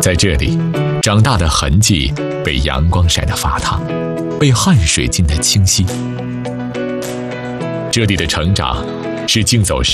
在这里，长大的痕迹被阳光晒得发烫，被汗水浸得清晰。这里的成长是竞走